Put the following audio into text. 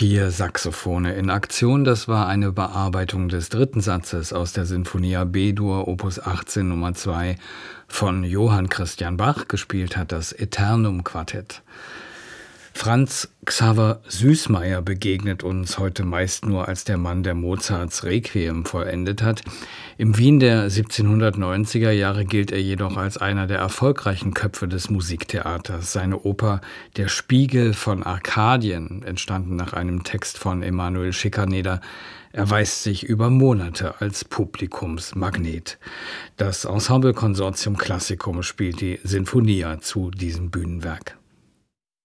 4 Saxophone in Aktion. Das war eine Bearbeitung des dritten Satzes aus der Sinfonia B-Dur Opus 18 Nummer 2 von Johann Christian Bach. Gespielt hat das Eternum Quartett. Franz Xaver Süßmayr begegnet uns heute meist nur als der Mann, der Mozarts Requiem vollendet hat. Im Wien der 1790er Jahre gilt er jedoch als einer der erfolgreichen Köpfe des Musiktheaters. Seine Oper Der Spiegel von Arkadien, entstanden nach einem Text von Emanuel Schikaneder, erweist sich über Monate als Publikumsmagnet. Das Ensemble Consortium Classicum spielt die Sinfonia zu diesem Bühnenwerk.